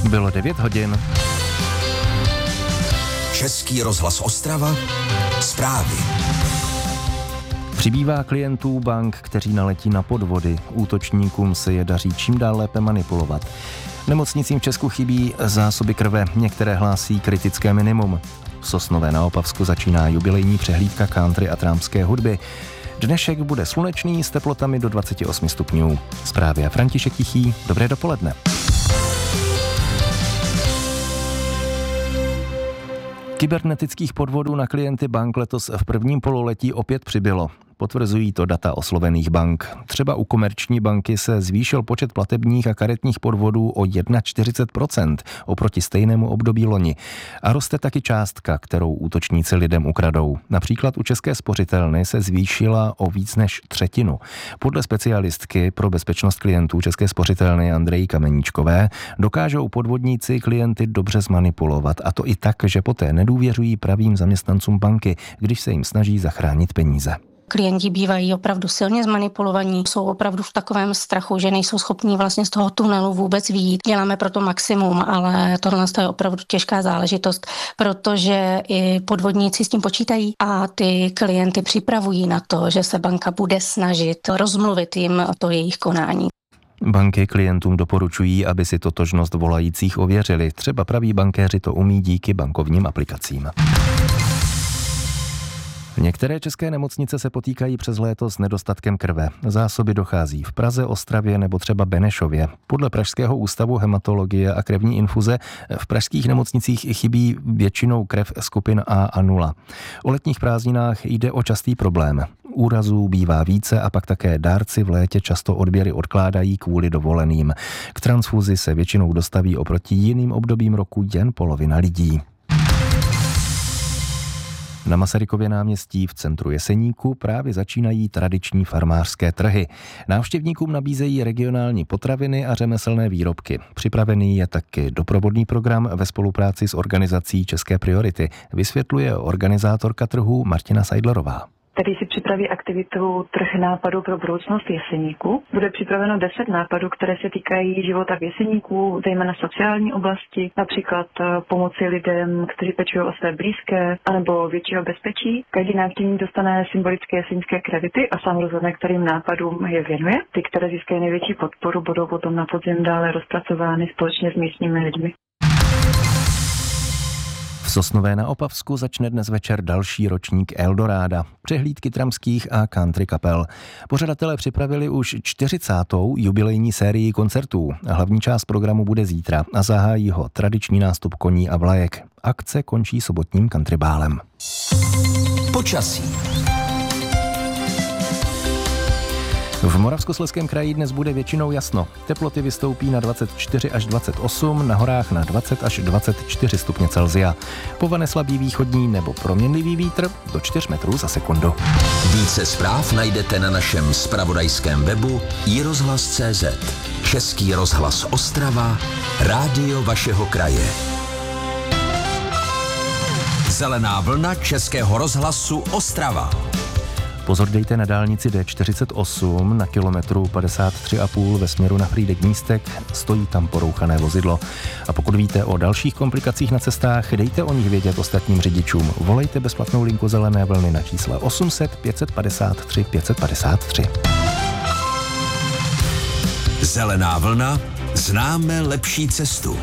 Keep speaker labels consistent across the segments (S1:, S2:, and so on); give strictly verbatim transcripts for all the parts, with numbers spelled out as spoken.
S1: Bylo devět hodin.
S2: Český rozhlas Ostrava. Zprávy.
S1: Přibývá klientů bank, kteří naletí na podvody. Útočníkům se je daří čím dál lépe manipulovat. Nemocnicím v Česku chybí zásoby krve, některé hlásí kritické minimum. V Sosnové na Opavsku začíná jubilejní přehlídka country a trámské hudby. Dnešek bude slunečný s teplotami do dvacet osm stupňů. Zprávy a František Tichý, dobré dopoledne. Kybernetických podvodů na klienty bank letos v prvním pololetí opět přibylo. Potvrzují to data oslovených bank. Třeba u Komerční banky se zvýšil počet platebních a karetních podvodů o čtyřicet jedna procent oproti stejnému období loni. A roste taky částka, kterou útočníci lidem ukradou. Například u České spořitelny se zvýšila o víc než třetinu. Podle specialistky pro bezpečnost klientů České spořitelny Andreji Kameníčkové dokážou podvodníci klienty dobře zmanipulovat, a to i tak, že poté nedůvěřují pravým zaměstnancům banky, když se jim snaží zachránit peníze.
S3: Klienti bývají opravdu silně zmanipulovaní, jsou opravdu v takovém strachu, že nejsou schopní vlastně z toho tunelu vůbec vyjít. Děláme proto maximum, ale tohle je opravdu těžká záležitost, protože i podvodníci s tím počítají a ty klienty připravují na to, že se banka bude snažit rozmluvit jim to jejich konání.
S1: Banky klientům doporučují, aby si totožnost volajících ověřili. Třeba praví bankéři to umí díky bankovním aplikacím. Některé české nemocnice se potýkají přes léto s nedostatkem krve. Zásoby dochází v Praze, Ostravě nebo třeba Benešově. Podle Pražského ústavu hematologie a krevní infuze v pražských nemocnicích chybí většinou krev skupin A a nula. O letních prázdninách jde o častý problém. Úrazů bývá více a pak také dárci v létě často odběry odkládají kvůli dovoleným. K transfuzi se většinou dostaví oproti jiným obdobím roku jen polovina lidí. Na Masarykově náměstí v centru Jeseníku právě začínají tradiční farmářské trhy. Návštěvníkům nabízejí regionální potraviny a řemeslné výrobky. Připravený je taky doprovodný program ve spolupráci s organizací České priority, vysvětluje organizátorka trhu Martina Seidlerová.
S4: Tady si připraví aktivitu Trh nápadů pro budoucnost Jeseníku. Bude připraveno deset nápadů, které se týkají života v Jeseníku, zejména sociální oblasti, například pomoci lidem, kteří pečují o své blízké, anebo většího bezpečí. Každý návštěvník dostane symbolické jesenícké kredity a sám rozhodne, kterým nápadům je věnuje. Ty, které získají největší podporu, budou potom na podzim dále rozpracovány společně s místními lidmi.
S1: V Sosnové na Opavsku začne dnes večer další ročník Eldoráda, přehlídky tramských a country kapel. Pořadatelé připravili už čtyřicátou jubilejní sérii koncertů. Hlavní část programu bude zítra a zahájí ho tradiční nástup koní a vlajek. Akce končí sobotním countrybálem.
S2: Počasí.
S1: V Moravskoslezském kraji dnes bude většinou jasno. Teploty vystoupí na dvacet čtyři až dvacet osm, na horách na dvacet až dvacet čtyři stupně Celsia. Povane slabý východní nebo proměnlivý vítr do čtyř metrů za sekundu.
S2: Více zpráv najdete na našem zpravodajském webu i rozhlas tečka cé zet. Český rozhlas Ostrava, rádio vašeho kraje. Zelená vlna Českého rozhlasu Ostrava.
S1: Pozor dejte na dálnici D čtyřicet osm na kilometru padesát tři a půl ve směru na Frýdek-Místek, stojí tam porouchané vozidlo. A pokud víte o dalších komplikacích na cestách, dejte o nich vědět ostatním řidičům. Volejte bezplatnou linku Zelené vlny na čísle osm set pět set padesát tři pět set padesát tři.
S2: Zelená vlna, známe lepší cestu.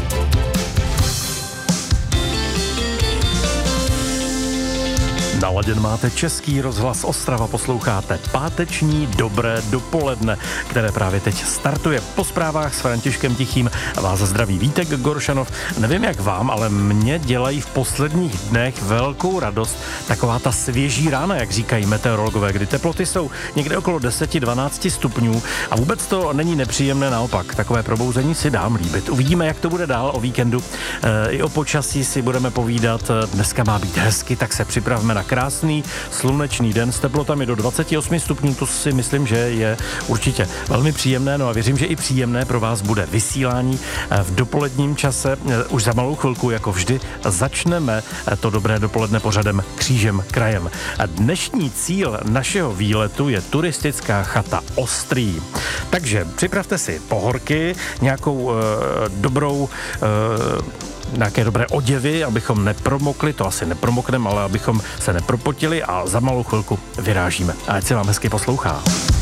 S5: Naladěn máte Český rozhlas Ostrava, posloucháte páteční dobré dopoledne, které právě teď startuje. Po zprávách s Františkem Tichým vás zdraví Vítek Goršanov. Nevím jak vám, ale mě dělají v posledních dnech velkou radost taková ta svěží rána, jak říkají meteorologové, kdy teploty jsou někde okolo deset až dvanáct stupňů a vůbec to není nepříjemné, naopak. Takové probouzení si dám líbit. Uvidíme, jak to bude dál o víkendu. E, I o počasí si budeme povídat. Dneska má být hezky, tak se připravme na krásný slunečný den s teplotami do dvacet osm stupňů, to si myslím, že je určitě velmi příjemné, no a věřím, že i příjemné pro vás bude vysílání v dopoledním čase. Už za malou chvilku, jako vždy, začneme to dobré dopoledne pořadem Křížem krajem. Dnešní cíl našeho výletu je turistická chata Ostrý. Takže připravte si pohorky, nějakou e, dobrou e, nějaké dobré oděvy, abychom nepromokli, to asi nepromokneme, ale abychom se nepropotili a za malou chvilku vyrážíme. A ať se vám hezky poslouchá.